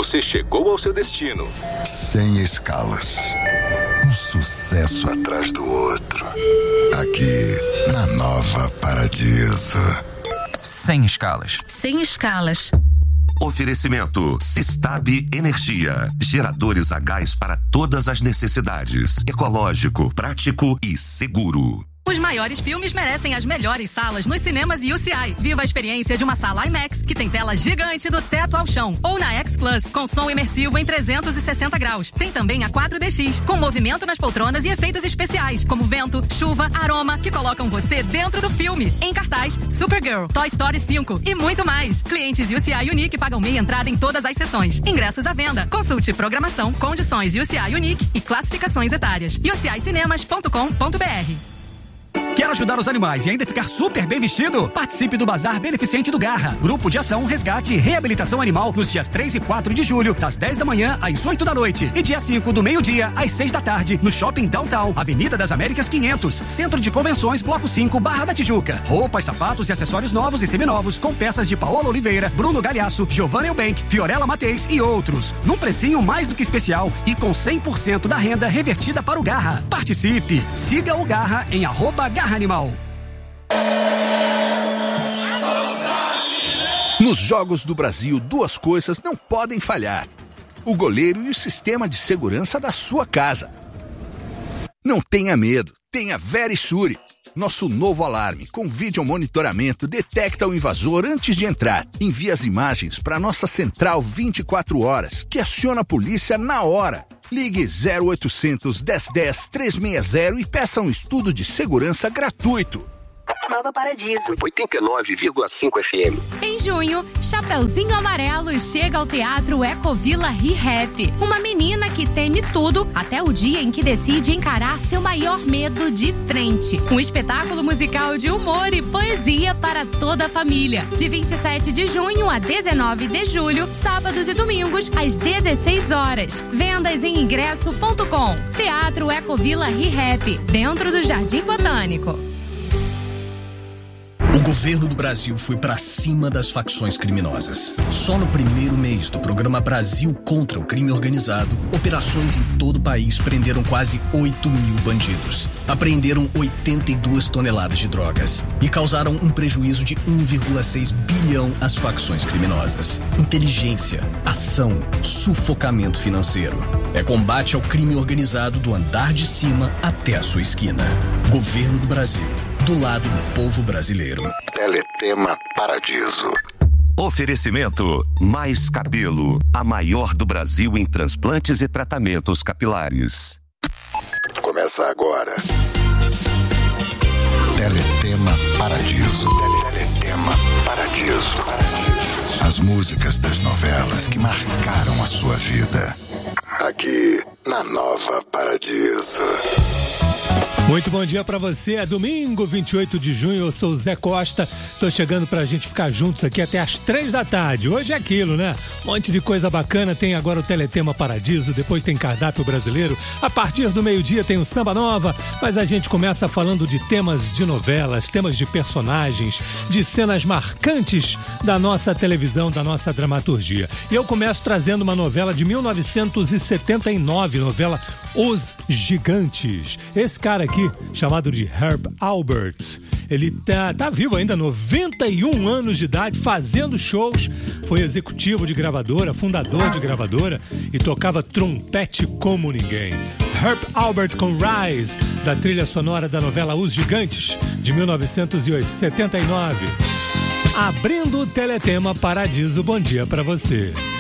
você chegou ao seu destino. Sem escalas. Um sucesso atrás do outro. Aqui, na Nova Paradiso. Sem escalas. Sem escalas. Oferecimento Sistab Energia. Geradores a gás para todas as necessidades. Ecológico, prático e seguro. Os maiores filmes merecem as melhores salas nos cinemas UCI. Viva a experiência de uma sala IMAX que tem tela gigante do teto ao chão. Ou na X Plus, com som imersivo em 360 graus. Tem também a 4DX, com movimento nas poltronas e efeitos especiais, como vento, chuva, aroma, que colocam você dentro do filme. Em cartaz, Supergirl, Toy Story 5 e muito mais. Clientes UCI Unique pagam meia entrada em todas as sessões. Ingressos à venda. Consulte programação, condições UCI Unique e classificações etárias. ucicinemas.com.br. Quer ajudar os animais e ainda ficar super bem vestido? Participe do Bazar Beneficente do Garra. Grupo de Ação, Resgate e Reabilitação Animal nos dias 3 e 4 de julho, das 10 da manhã às 8 da noite. E dia 5 do meio-dia às 6 da tarde, no Shopping Downtown, Avenida das Américas 500, Centro de Convenções, Bloco 5, Barra da Tijuca. Roupas, sapatos e acessórios novos e seminovos com peças de Paola Oliveira, Bruno Galhaço, Giovanna Eubank, Fiorella Mateis e outros. Num precinho mais do que especial e com 100% da renda revertida para o Garra. Participe! Siga o Garra em @Garra Animal. Nos Jogos do Brasil, duas coisas não podem falhar: o goleiro e o sistema de segurança da sua casa. Não tenha medo, tenha Verisure. Nosso novo alarme com vídeo monitoramento detecta o invasor antes de entrar. Envia as imagens para nossa central 24 horas, que aciona a polícia na hora. Ligue 0800 1010 360 e peça um estudo de segurança gratuito. Nova Paradiso 89,5 FM. Em junho, Chapeuzinho Amarelo chega ao Teatro Ecovila Re-Rap. Uma menina que teme tudo até o dia em que decide encarar seu maior medo de frente. Um espetáculo musical de humor e poesia para toda a família. De 27 de junho a 19 de julho, sábados e domingos, às 16 horas. Vendas em ingresso.com. Teatro Ecovila Re-Rap, dentro do Jardim Botânico. O governo do Brasil foi para cima das facções criminosas. Só no primeiro mês do programa Brasil contra o Crime Organizado, operações em todo o país prenderam quase 8 mil bandidos. Apreenderam 82 toneladas de drogas e causaram um prejuízo de 1,6 bilhão às facções criminosas. Inteligência, ação, sufocamento financeiro. É combate ao crime organizado do andar de cima até a sua esquina. Governo do Brasil. Do lado do povo brasileiro. Teletema Paradiso. Oferecimento Mais Cabelo, a maior do Brasil em transplantes e tratamentos capilares. Começa agora. Teletema Paradiso. Teletema Paradiso. As músicas das novelas que marcaram a sua vida. Aqui na Nova Paradiso. Muito bom dia pra você, é domingo 28 de junho, eu sou o Zé Costa, tô chegando pra gente ficar juntos aqui até às 3 da tarde, hoje é aquilo, né? Um monte de coisa bacana, tem agora o Teletema Paradiso, depois tem Cardápio Brasileiro, a partir do meio-dia tem o Samba Nova, mas a gente começa falando de temas de novelas, temas de personagens, de cenas marcantes da nossa televisão, da nossa dramaturgia. E eu começo trazendo uma novela de 1979, novela Os Gigantes. Esse cara aqui, chamado de Herb Alpert, ele tá vivo ainda, 91 anos de idade, fazendo shows, foi executivo de gravadora, fundador de gravadora e tocava trompete como ninguém. Herb Alpert com Rise, da trilha sonora da novela Os Gigantes, de 1979. Abrindo o Teletema Paradiso, bom dia pra você.